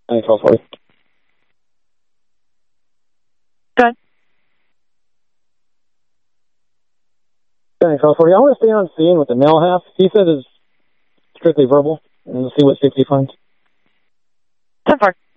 I 1240. Good. I 1240. I want to stay on scene with the male half. He said it's strictly verbal, and we'll see what safety finds. 10-4.